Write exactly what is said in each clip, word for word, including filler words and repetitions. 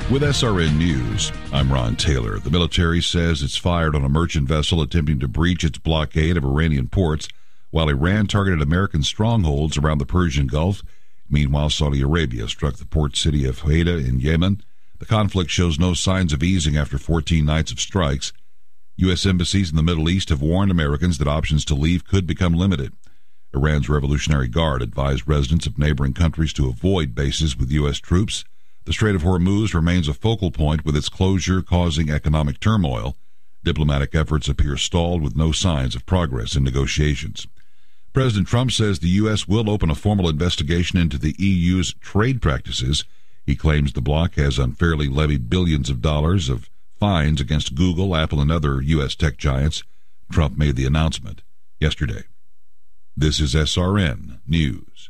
With S R N News, I'm Ron Taylor. The military says it's fired on a merchant vessel attempting to breach its blockade of Iranian ports, while Iran targeted American strongholds around the Persian Gulf. Meanwhile, Saudi Arabia struck the port city of Hodeida in Yemen. The conflict shows no signs of easing after fourteen nights of strikes. U S embassies in the Middle East have warned Americans that options to leave could become limited. Iran's Revolutionary Guard advised residents of neighboring countries to avoid bases with U S troops. The Strait of Hormuz remains a focal point, with its closure causing economic turmoil. Diplomatic efforts appear stalled, with no signs of progress in negotiations. President Trump says the U S will open a formal investigation into the E U's trade practices. He claims the bloc has unfairly levied billions of dollars of fines against Google, Apple, and other U S tech giants. Trump made the announcement yesterday. This is S R N News.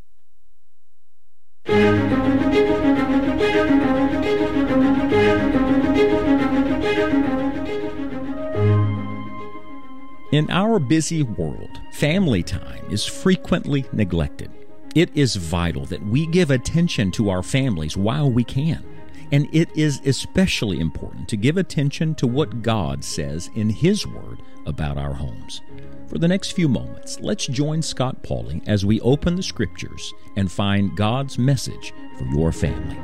In our busy world, family time is frequently neglected. It is vital that we give attention to our families while we can. And it is especially important to give attention to what God says in His Word about our homes. For the next few moments, let's join Scott Pauley as we open the Scriptures and find God's message for your family.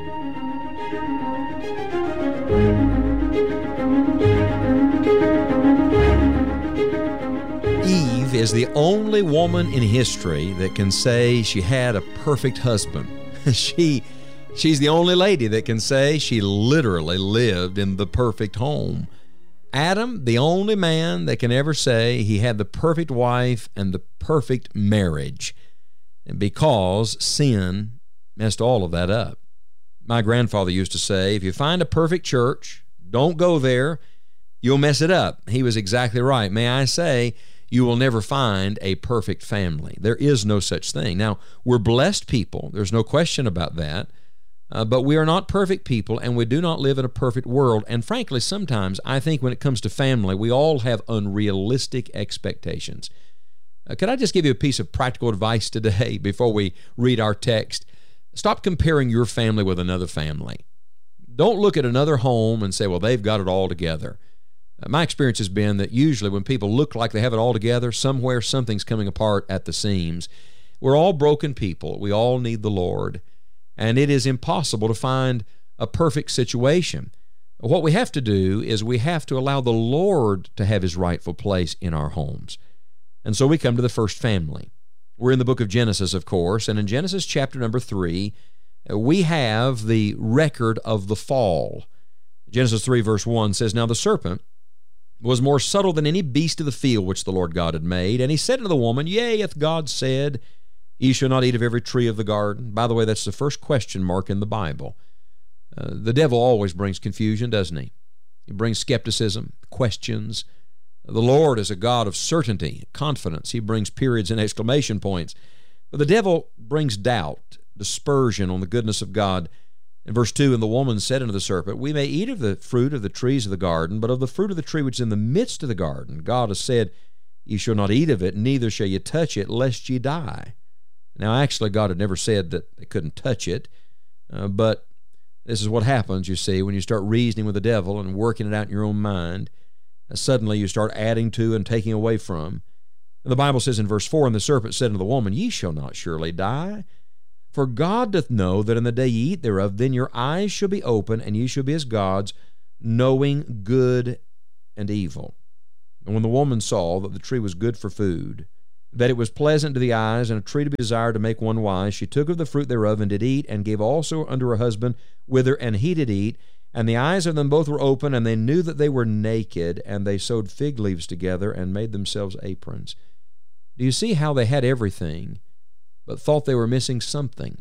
Eve is the only woman in history that can say she had a perfect husband. she, she's the only lady that can say she literally lived in the perfect home. Adam, the only man that can ever say he had the perfect wife and the perfect marriage, and because sin messed all of that up. My grandfather used to say, if you find a perfect church, don't go there, you'll mess it up. He was exactly right. May I say, you will never find a perfect family. There is no such thing. Now, we're blessed people. There's no question about that. Uh, but we are not perfect people, and we do not live in a perfect world. And frankly, sometimes I think when it comes to family, we all have unrealistic expectations. Uh, could I just give you a piece of practical advice today before we read our text? Stop comparing your family with another family. Don't look at another home and say, well, they've got it all together. Uh, my experience has been that usually when people look like they have it all together, somewhere something's coming apart at the seams. We're all broken people. We all need the Lord. And it is impossible to find a perfect situation. What we have to do is we have to allow the Lord to have His rightful place in our homes. And so we come to the first family. We're in the book of Genesis, of course, and in Genesis chapter number three, we have the record of the fall. Genesis three verse one says, Now the serpent was more subtle than any beast of the field which the Lord God had made. And he said unto the woman, Yea, hath God said, Ye shall not eat of every tree of the garden. By the way, that's the first question mark in the Bible. Uh, the devil always brings confusion, doesn't he? He brings skepticism, questions. The Lord is a God of certainty, confidence. He brings periods and exclamation points. But the devil brings doubt, dispersion on the goodness of God. In verse two, And the woman said unto the serpent, We may eat of the fruit of the trees of the garden, but of the fruit of the tree which is in the midst of the garden, God has said, Ye shall not eat of it, neither shall ye touch it, lest ye die. Now, actually, God had never said that they couldn't touch it, uh, but this is what happens, you see, when you start reasoning with the devil and working it out in your own mind. Uh, suddenly, you start adding to and taking away from. And the Bible says in verse four, And the serpent said unto the woman, Ye shall not surely die. For God doth know that in the day ye eat thereof, then your eyes shall be open, and ye shall be as gods, knowing good and evil. And when the woman saw that the tree was good for food, that it was pleasant to the eyes, and a tree to be desired to make one wise, she took of the fruit thereof, and did eat, and gave also unto her husband with her, and he did eat. And the eyes of them both were open, and they knew that they were naked, and they sewed fig leaves together, and made themselves aprons. Do you see how they had everything, but thought they were missing something?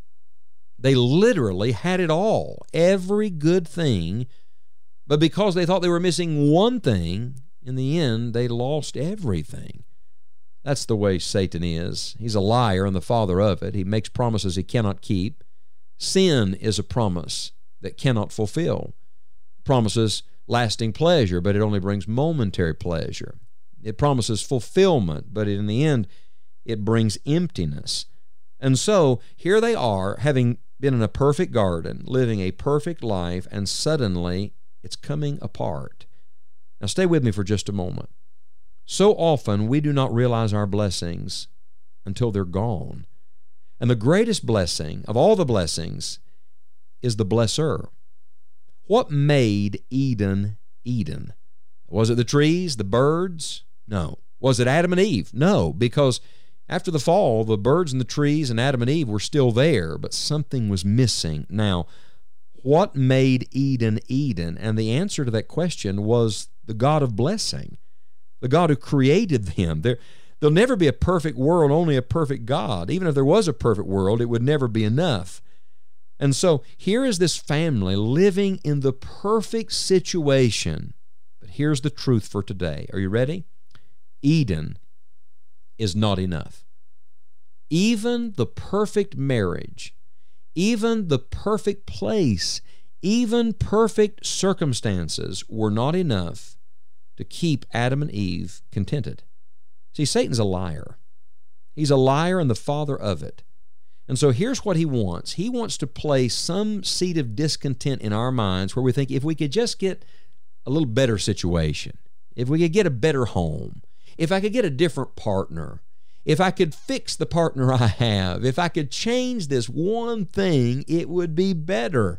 They literally had it all, every good thing, but because they thought they were missing one thing, in the end, they lost everything. That's the way Satan is. He's a liar and the father of it. He makes promises he cannot keep. Sin is a promise that cannot fulfill. It promises lasting pleasure, but it only brings momentary pleasure. It promises fulfillment, but in the end, it brings emptiness. And so here they are, having been in a perfect garden, living a perfect life, and suddenly it's coming apart. Now stay with me for just a moment. So often we do not realize our blessings until they're gone. And the greatest blessing of all the blessings is the blesser. What made Eden Eden? Was it the trees, the birds? No. Was it Adam and Eve? No, because after the fall, the birds and the trees and Adam and Eve were still there, but something was missing. Now, what made Eden Eden? And the answer to that question was the God of blessing, the God who created them. There, there'll never be a perfect world, only a perfect God. Even if there was a perfect world, it would never be enough. And so here is this family living in the perfect situation. But here's the truth for today. Are you ready? Eden is not enough. Even the perfect marriage, even the perfect place, even perfect circumstances were not enough to keep Adam and Eve contented. See, Satan's a liar. He's a liar and the father of it. And so here's what he wants. He wants to place some seed of discontent in our minds where we think if we could just get a little better situation, if we could get a better home, if I could get a different partner, if I could fix the partner I have, if I could change this one thing, it would be better.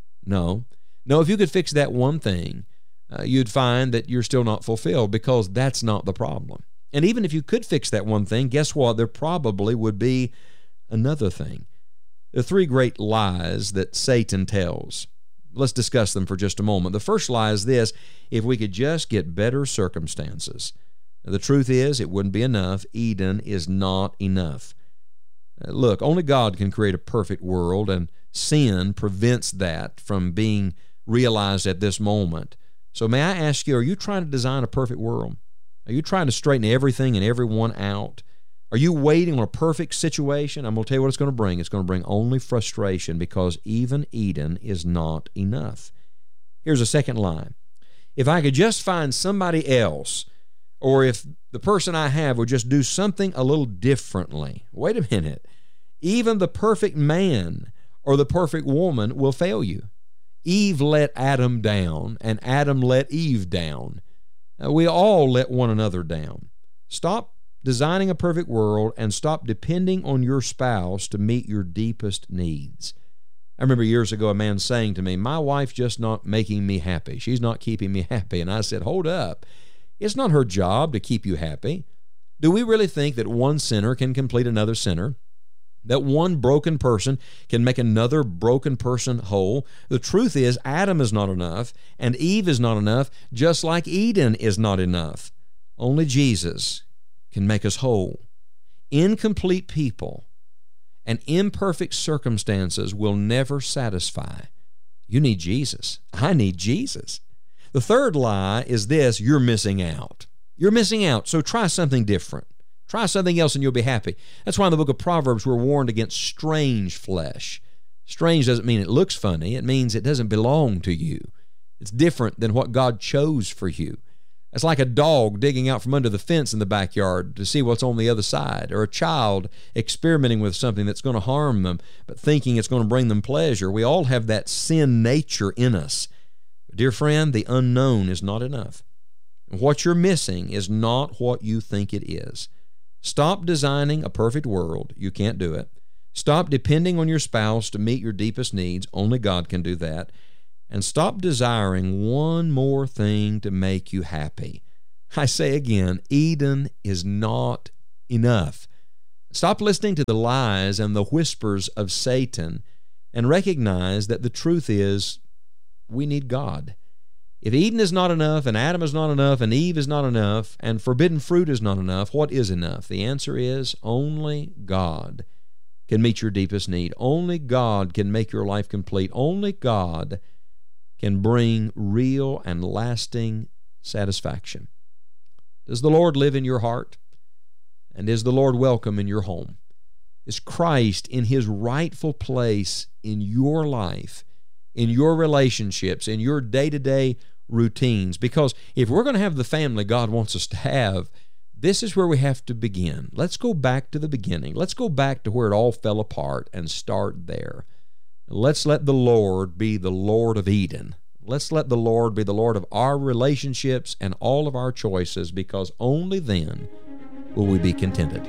No. No, if you could fix that one thing, uh, you'd find that you're still not fulfilled because that's not the problem. And even if you could fix that one thing, guess what? There probably would be another thing. There are three great lies that Satan tells. Let's discuss them for just a moment. The first lie is this: if we could just get better circumstances. Now, the truth is, it wouldn't be enough. Eden is not enough. Uh, look, only God can create a perfect world, and sin prevents that from being realized at this moment. So may I ask you, are you trying to design a perfect world? Are you trying to straighten everything and everyone out? Are you waiting on a perfect situation? I'm going to tell you what it's going to bring. It's going to bring only frustration because even Eden is not enough. Here's a second line. If I could just find somebody else, or if the person I have would just do something a little differently. Wait a minute. Even the perfect man or the perfect woman will fail you. Eve let Adam down, and Adam let Eve down. Now, we all let one another down. Stop designing a perfect world and stop depending on your spouse to meet your deepest needs. I remember years ago a man saying to me, my wife's just not making me happy. She's not keeping me happy. And I said, hold up. It's not her job to keep you happy. Do we really think that one sinner can complete another sinner? That one broken person can make another broken person whole? The truth is, Adam is not enough, and Eve is not enough, just like Eden is not enough. Only Jesus can make us whole. Incomplete people and imperfect circumstances will never satisfy. You need Jesus. I need Jesus. The third lie is this: you're missing out. You're missing out, so try something different. Try something else and you'll be happy. That's why in the book of Proverbs we're warned against strange flesh. Strange doesn't mean it looks funny. It means it doesn't belong to you. It's different than what God chose for you. It's like a dog digging out from under the fence in the backyard to see what's on the other side, or a child experimenting with something that's going to harm them but thinking it's going to bring them pleasure. We all have that sin nature in us. Dear friend, the unknown is not enough. What you're missing is not what you think it is. Stop designing a perfect world. You can't do it. Stop depending on your spouse to meet your deepest needs. Only God can do that. And stop desiring one more thing to make you happy. I say again, Eden is not enough. Stop listening to the lies and the whispers of Satan and recognize that the truth is we need God. If Eden is not enough, and Adam is not enough, and Eve is not enough, and forbidden fruit is not enough, what is enough? The answer is only God can meet your deepest need. Only God can make your life complete. Only God can bring real and lasting satisfaction. Does the Lord live in your heart? And is the Lord welcome in your home? Is Christ in His rightful place in your life, in your relationships, in your day-to-day routines? Because if we're going to have the family God wants us to have, This is where we have to begin. Let's go back to the beginning. Let's go back to where it all fell apart and start there. Let's let the Lord be the Lord of Eden. Let's let the Lord be the Lord of our relationships and all of our choices, because only then will we be contented.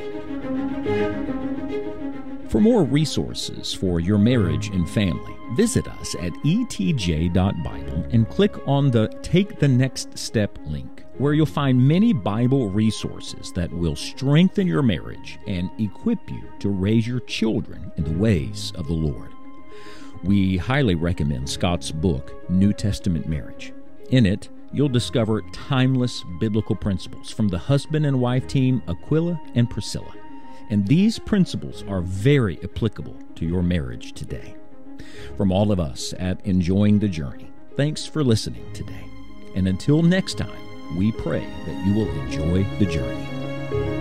For more resources for your marriage and family, visit us at e t j dot bible and click on the Take the Next Step link, where you'll find many Bible resources that will strengthen your marriage and equip you to raise your children in the ways of the Lord. We highly recommend Scott's book, New Testament Marriage. In it, you'll discover timeless biblical principles from the husband and wife team Aquila and Priscilla. And these principles are very applicable to your marriage today. From all of us at Enjoying the Journey, thanks for listening today. And until next time, we pray that you will enjoy the journey.